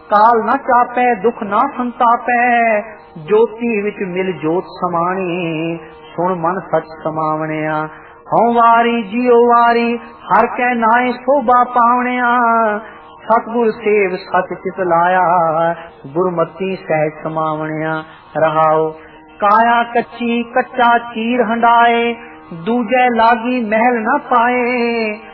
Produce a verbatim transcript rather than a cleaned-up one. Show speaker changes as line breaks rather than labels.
काल न चापै दुख न संतापै, ज्योति विच मिल जोत समाणी, सुन मन सच समावणिया। हऊं वारी जियो वारी हर कै नाए शोभा पावणिया, सतगुर सेव सच चित लाया, गुरमती सहज समावणिया। रहाओ काया कच्ची कच्चा चीर हंडाए, दूजे लागी महल न पाए,